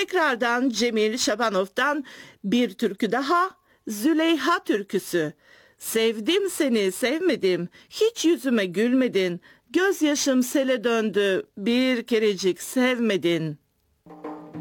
Tekrardan Cemil Şabanov'dan bir türkü daha, Züleyha türküsü. Sevdim seni sevmedim, hiç yüzüme gülmedin, gözyaşım sele döndü, bir kerecik sevmedin.